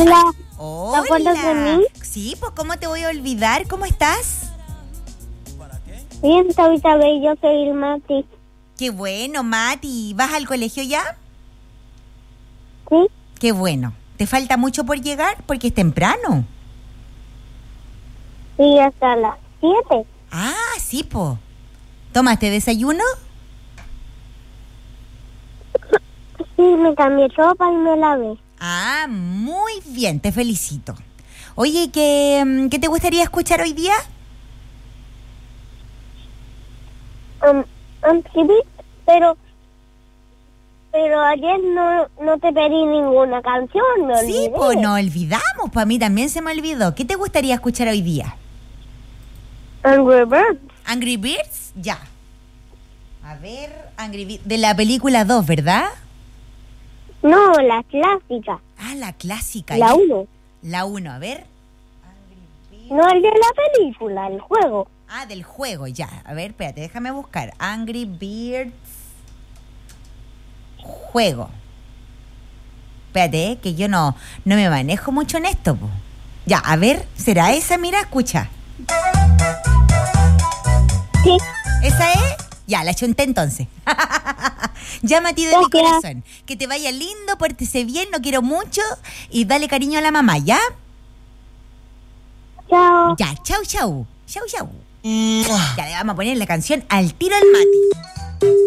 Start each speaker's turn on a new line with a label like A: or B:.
A: Hola. ¿Te
B: Hola.
A: acuerdas de mí?
B: Sí, pues ¿cómo te voy a olvidar? ¿Cómo estás?
A: Bien, Tabita Bey, yo soy el Mati.
B: Qué bueno, Mati. ¿Vas al colegio ya?
A: ¿Sí?
B: Qué bueno. ¿Te falta mucho por llegar? Porque es temprano.
A: Sí, hasta las 7.
B: Ah, sí, po. ¿Tomaste desayuno?
A: Sí, me cambié ropa y me lavé.
B: Ah, muy bien, te felicito. Oye, ¿qué te gustaría escuchar hoy día?
A: Sí, pero ayer no te pedí ninguna canción, me
B: Sí,
A: olvidé.
B: pues no olvidamos, para mí también se me olvidó. ¿Qué te gustaría escuchar hoy día?
A: Angry Birds.
B: ¿Angry Birds? Ya. A ver, Angry Birds, de la película 2, ¿verdad?
A: No, la clásica.
B: Ah, la clásica.
A: La 1.
B: La 1, a ver.
A: No el de la película, el juego.
B: Ah, del juego, ya. A ver, espérate, déjame buscar. Angry Birds juego. Espérate, que yo no me manejo mucho en esto, po. Ya, a ver, ¿será esa? Mira, escucha.
A: Sí.
B: ¿Esa es? Ya, la chunté entonces. Llama a ti de mi
A: Gracias.
B: corazón. Que te vaya lindo, pórtese bien, no quiero mucho. Y dale cariño a la mamá, ¿ya?
A: Chao.
B: Ya, chau, chau. Chau, chau. Ya le vamos a poner la canción al tiro al Mati.